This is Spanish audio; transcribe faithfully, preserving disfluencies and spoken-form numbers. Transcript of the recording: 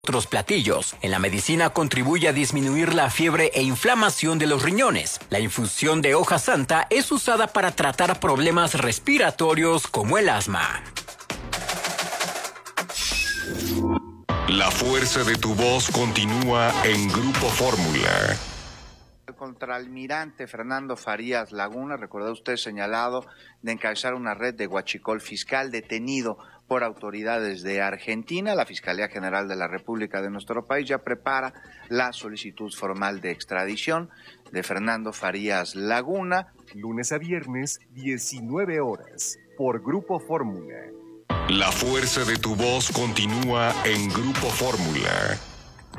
otros platillos. En la medicina contribuye a disminuir la fiebre e inflamación de los riñones. La infusión de hoja santa es usada para tratar problemas respiratorios como el asma. La fuerza de tu voz continúa en Grupo Fórmula. El contraalmirante Fernando Farías Laguna, recuerda usted, señalado de encabezar una red de huachicol fiscal, detenido por autoridades de Argentina. La Fiscalía General de la República de nuestro país ya prepara la solicitud formal de extradición de Fernando Farías Laguna. Lunes a viernes, diecinueve horas, por Grupo Fórmula. La fuerza de tu voz continúa en Grupo Fórmula.